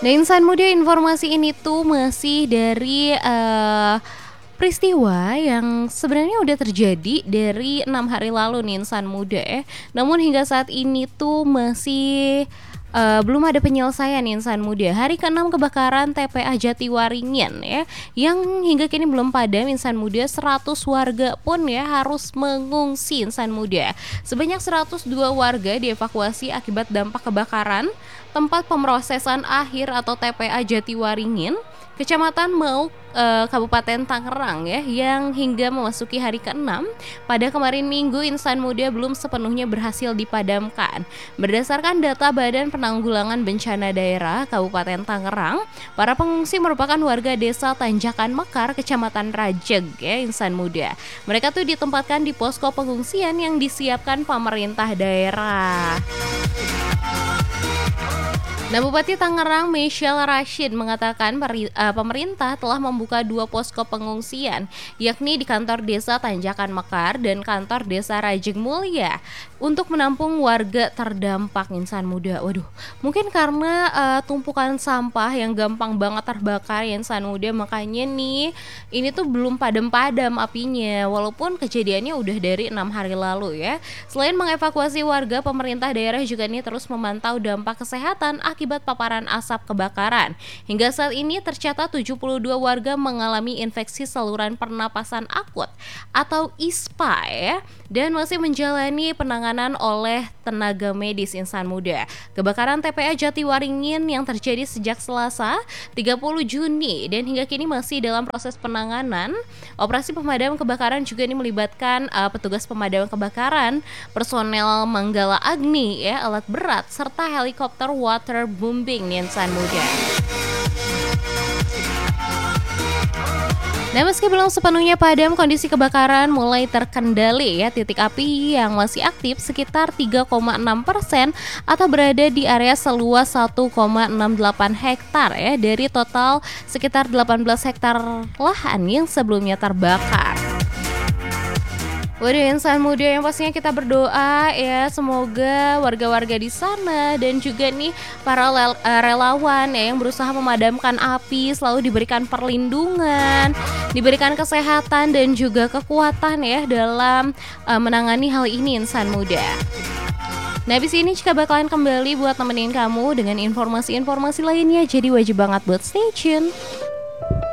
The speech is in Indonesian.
Nah, insan muda informasi ini tuh masih dari, peristiwa yang sebenarnya udah terjadi dari 6 hari lalu nih insan muda ya. Namun hingga saat ini tuh masih, belum ada penyelesaian nih insan muda. Hari ke-6 kebakaran TPA Jatiwaringin ya, yang hingga kini belum padam insan muda, 100 warga pun ya harus mengungsi insan muda. Sebanyak 102 warga dievakuasi akibat dampak kebakaran tempat pemrosesan akhir atau TPA Jatiwaringin, Kecamatan Mauk, Kabupaten Tangerang ya, yang hingga memasuki hari ke-6 pada kemarin Minggu insan muda belum sepenuhnya berhasil dipadamkan. Berdasarkan data Badan Penanggulangan Bencana Daerah Kabupaten Tangerang, para pengungsi merupakan warga desa Tanjakan Mekar, Kecamatan Rajeg ya insan muda. Mereka tuh ditempatkan di posko pengungsian yang disiapkan pemerintah daerah. Nah, Bupati Tangerang Michelle Rashid mengatakan pemerintah telah membuka 2 posko pengungsian, yakni di kantor desa Tanjakan Mekar dan kantor desa Rajeg Mulia untuk menampung warga terdampak insan muda. Waduh, mungkin karena tumpukan sampah yang gampang banget terbakar ya insan muda, makanya nih ini tuh belum padam-padam apinya walaupun kejadiannya udah dari 6 hari lalu ya. Selain mengevakuasi warga, pemerintah daerah juga nih terus memantau dampak kesehatan akibat paparan asap kebakaran. Hingga saat ini tercatat 72 warga mengalami infeksi saluran pernapasan akut atau ISPA ya, dan masih menjalani penanganan oleh tenaga medis insan muda. Kebakaran TPA Jatiwaringin yang terjadi sejak Selasa 30 Juni dan hingga kini masih dalam proses penanganan. Operasi pemadam kebakaran juga ini melibatkan petugas pemadam kebakaran, personel Manggala Agni ya, alat berat serta helikopter waterbombing nih insan muda. Nah, meski belum sepenuhnya padam, kondisi kebakaran mulai terkendali ya. Titik api yang masih aktif sekitar 3,6% atau berada di area seluas 1,68 hektar ya, dari total sekitar 18 hektar lahan yang sebelumnya terbakar. Waduh insan muda, yang pastinya kita berdoa ya semoga warga-warga di sana dan juga nih para relawan ya yang berusaha memadamkan api selalu diberikan perlindungan, diberikan kesehatan dan juga kekuatan ya dalam menangani hal ini insan muda. Nah, abis ini Cika bakalan kembali buat nemenin kamu dengan informasi-informasi lainnya, jadi wajib banget buat stay tune.